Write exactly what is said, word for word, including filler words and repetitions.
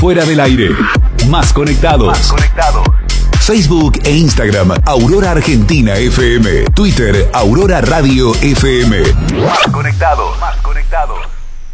Fuera del aire. Más conectados. Más conectados. Facebook e Instagram, Aurora Argentina F M. Twitter, Aurora Radio F M. Más conectados.